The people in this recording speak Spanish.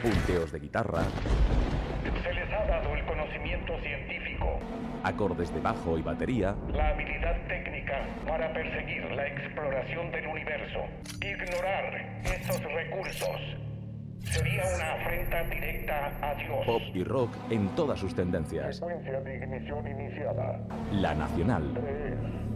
punteos de guitarra, Se les ha dado el conocimiento científico, acordes de bajo y batería, la habilidad técnica para perseguir la exploración del universo. Ignorar esos recursos sería una afrenta directa a Dios. pop y rock en todas sus tendencias. Secuencia de ignición iniciada. La Nacional. 3,